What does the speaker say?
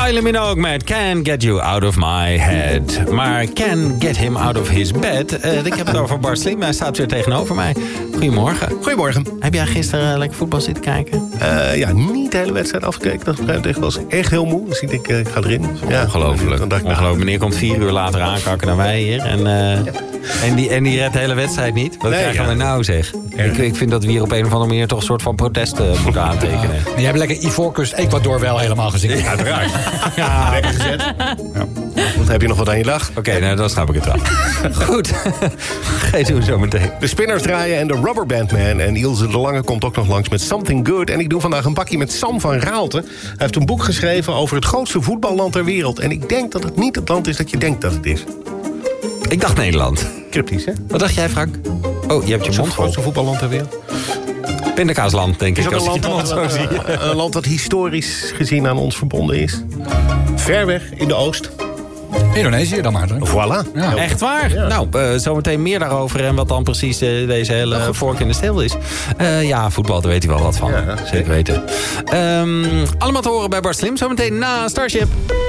Kylie Minogue met Can't Get You Out of My Head. Maar Can Get Him Out of His Bed. Ik heb het over Bart Slim. Hij staat weer tegenover mij. Goedemorgen. Goedemorgen. Heb jij gisteren lekker voetbal zitten kijken? Ja, niet de hele wedstrijd afgekeken. Dat was echt heel moe. Dus ik denk, ik ga erin. Ja, ongelooflijk. Dan dacht ik, Ongelooflijk. Meneer komt 4 uur later aankakken dan wij hier. En die redt de hele wedstrijd niet. Wat krijgen we nou, zeg? Ik vind dat we hier op een of andere manier toch een soort van protest moeten aantekenen. Je hebt lekker Ivoorkust Ecuador wel helemaal gezien. Ja, uiteraard. Ja, lekker gezet. Ja. Dan heb je nog wat aan je dag. Oké, nou, dan snap ik het wel. Goed. Ga je doen zo meteen. De Spinners draaien en de Rubber Band Man. En Ilse de Lange komt ook nog langs met Something Good. En ik doe vandaag een bakkie met Sam van Raalte. Hij heeft een boek geschreven over het grootste voetballand ter wereld. En ik denk dat het niet het land is dat je denkt dat het is. Ik dacht Nederland. Cryptisch, hè? Wat dacht jij, Frank? Oh, je hebt je mond vol. Het grootste voetballand ter wereld. Pindakaasland, denk ik. Is ook een land, zo zie. Een land dat historisch gezien aan ons verbonden is. Ver weg in de oost. Indonesië dan maar. Hè? Voilà. Ja. Echt waar? Ja. Nou, zometeen meer daarover en wat dan precies deze hele vork in de steel is. Ja, voetbal, daar weet hij wel wat van. Ja, zeker weten. Allemaal te horen bij Bart Slim. Zometeen na Starship.